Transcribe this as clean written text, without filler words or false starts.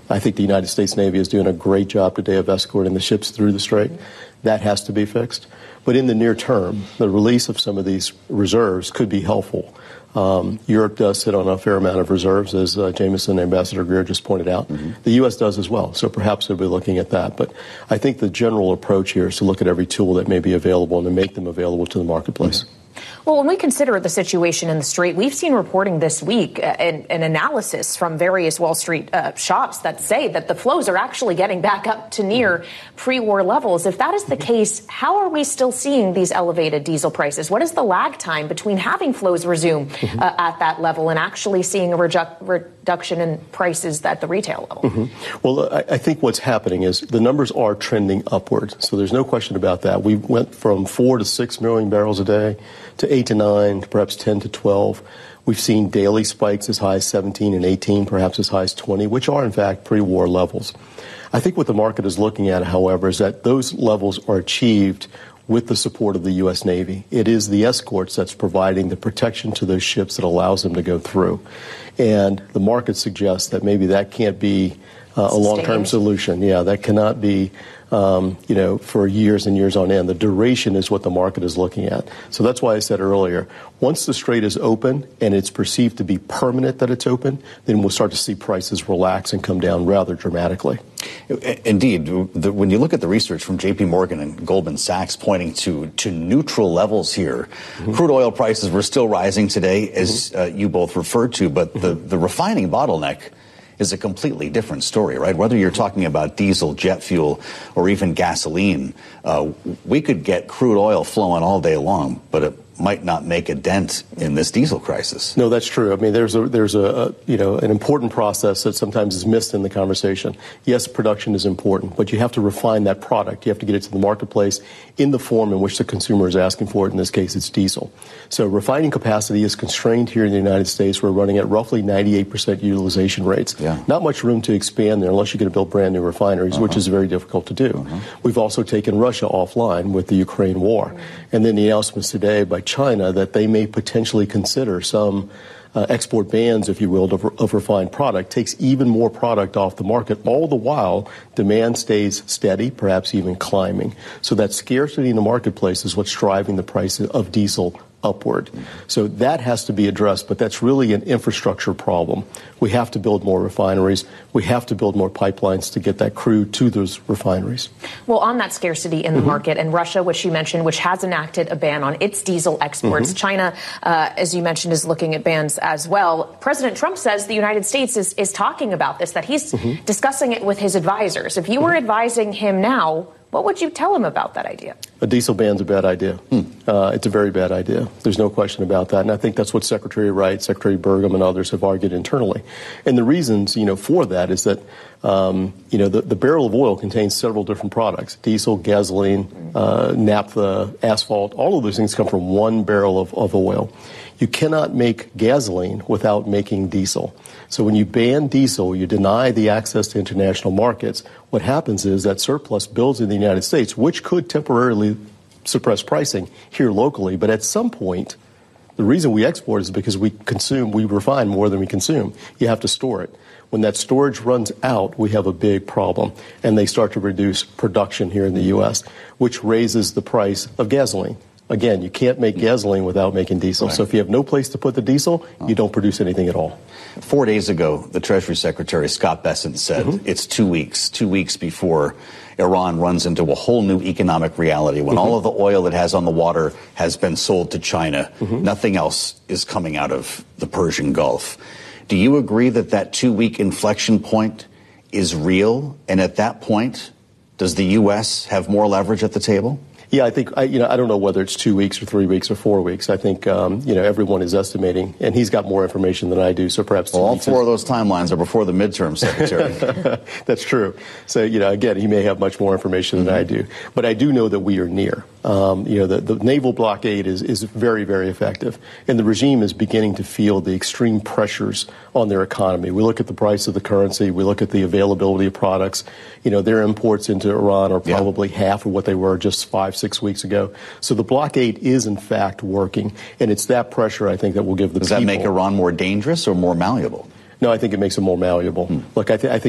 I think the United States Navy is doing a great job today of escorting the ships through the strait. That has to be fixed. But in the near term, the release of some of these reserves could be helpful. Europe does sit on a fair amount of reserves, as Jameson and Ambassador Greer just pointed out. The U.S. does as well, so perhaps we'll be looking at that. But I think the general approach here is to look at every tool that may be available and to make them available to the marketplace. Well, when we consider the situation in the Strait, we've seen reporting this week an analysis from various Wall Street shops that say that the flows are actually getting back up to near pre-war levels. If that is the case, how are we still seeing these elevated diesel prices? What is the lag time between having flows resume at that level and actually seeing a reduction in prices at the retail level? Well, I think what's happening is the numbers are trending upward. So there's no question about that. We went from 4 to 6 million barrels a day to 8 to 9, to perhaps 10 to 12. We've seen daily spikes as high as 17 and 18, perhaps as high as 20, which are, in fact, pre-war levels. I think what the market is looking at, however, is that those levels are achieved with the support of the U.S. Navy. It is the escorts that's providing the protection to those ships that allows them to go through. And the market suggests that maybe that can't be a long-term solution. Yeah, that cannot be for years and years on end. The duration is what the market is looking at. So that's why I said earlier, once the strait is open and it's perceived to be permanent that it's open, then we'll start to see prices relax and come down rather dramatically. Indeed. When you look at the research from J.P. Morgan and Goldman Sachs pointing to neutral levels here, crude oil prices were still rising today, as you both referred to, but the refining bottleneck is a completely different story, right? Whether you're talking about diesel, jet fuel, or even gasoline, we could get crude oil flowing all day long, but it might not make a dent in this diesel crisis. No, that's true. I mean, there's an important process that sometimes is missed in the conversation. Yes, production is important, but you have to refine that product. You have to get it to the marketplace in the form in which the consumer is asking for it. In this case, it's diesel. So refining capacity is constrained here in the United States. We're running at roughly 98% utilization rates. Yeah. Not much room to expand there unless you're going to build brand new refineries, which is very difficult to do. We've also taken Russia offline with the Ukraine war. And then the announcements today by China that they may potentially consider some export bans, if you will, of refined product takes even more product off the market. All the while, demand stays steady, perhaps even climbing. So that scarcity in the marketplace is what's driving the price of diesel upward. So that has to be addressed, but that's really an infrastructure problem. We have to build more refineries. We have to build more pipelines to get that crude to those refineries. Well, on that scarcity in the market, and Russia, which you mentioned, which has enacted a ban on its diesel exports. China, as you mentioned, is looking at bans as well. President Trump says the United States is talking about this, that he's discussing it with his advisors. If you were advising him now, what would you tell him about that idea? A diesel ban's a bad idea. It's a very bad idea. There's no question about that. And I think that's what Secretary Wright, Secretary Burgum, and others have argued internally. And the reasons, for that is that, the barrel of oil contains several different products: diesel, gasoline, naphtha, asphalt. All of those things come from one barrel of oil. You cannot make gasoline without making diesel. So when you ban diesel, you deny the access to international markets. What happens is that surplus builds in the United States, which could temporarily suppress pricing here locally. But at some point, the reason we export is because we refine more than we consume. You have to store it. When that storage runs out, we have a big problem, and they start to reduce production here in the U.S., which raises the price of gasoline. Again, you can't make gasoline without making diesel. Right. So if you have no place to put the diesel, you don't produce anything at all. 4 days ago, the Treasury Secretary, Scott Bessent, said it's 2 weeks before Iran runs into a whole new economic reality, when all of the oil it has on the water has been sold to China. Nothing else is coming out of the Persian Gulf. Do you agree that 2 week inflection point is real? And at that point, does the U.S. have more leverage at the table? Yeah, I think, I don't know whether it's 2 weeks or 3 weeks or 4 weeks. I think, everyone is estimating, and he's got more information than I do, so perhaps 2 weeks. All four of those timelines are before the midterm, Secretary. That's true. So, again, he may have much more information than I do. But I do know that we are near. The naval blockade is very, very effective. And the regime is beginning to feel the extreme pressures on their economy. We look at the price of the currency. We look at the availability of products. Their imports into Iran are probably half of what they were just 5-6 weeks ago. So the blockade is, in fact, working. And it's that pressure, I think, that will give the people. Does that make Iran more dangerous or more malleable? No, I think it makes them more malleable. Look, I think